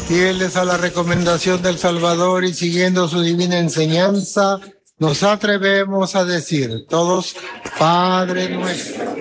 Fieles a la recomendación del Salvador y siguiendo su divina enseñanza, nos atrevemos a decir todos, Padre nuestro,